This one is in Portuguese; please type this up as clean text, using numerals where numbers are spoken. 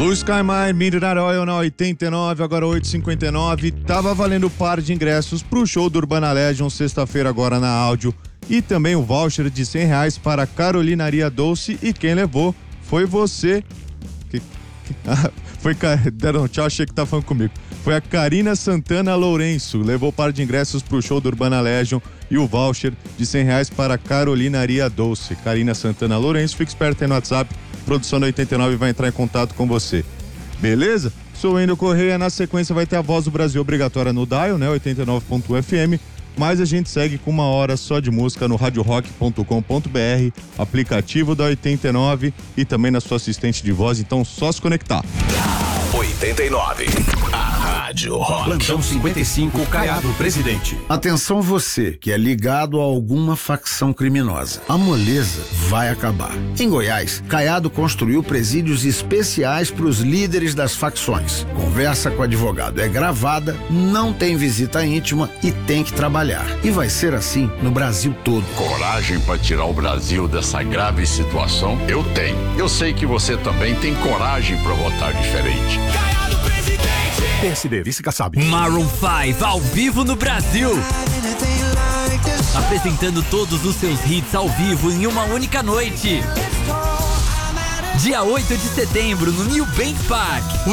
Blue Sky Mine, Midnight Oil na 89, agora 8h59. Tava valendo par de ingressos pro show do Urbana Legion, sexta-feira agora na áudio. E também o voucher de R$100 para Carolinaria Doce. E quem levou foi você. Deram tchau, achei que tá falando comigo. Foi a Karina Santana Lourenço. Levou par de ingressos pro show do Urbana Legion e o voucher de R$100 para Carolinaria Doce. Karina Santana Lourenço, fica esperto aí no WhatsApp. Produção da 89 vai entrar em contato com você. Beleza? Sou Wendel Correia. Na sequência vai ter a Voz do Brasil obrigatória no dial, né? 89.fm. Mas a gente segue com uma hora só de música no radiorock.com.br, aplicativo da 89 e também na sua assistente de voz, então só se conectar. 89, a Rádio Rock. Plantão 55, Caiado Presidente. Atenção você que é ligado a alguma facção criminosa. A moleza vai acabar. Em Goiás, Caiado construiu presídios especiais para os líderes das facções. Conversa com o advogado é gravada, não tem visita íntima e tem que trabalhar. E vai ser assim no Brasil todo. Coragem para tirar o Brasil dessa grave situação? Eu tenho. Eu sei que você também tem coragem para votar diferente. Caiado Presidente. PSD, vice-Kassab. Maroon 5 ao vivo no Brasil. Apresentando todos os seus hits ao vivo em uma única noite. Dia 8 de setembro no New Bank Park.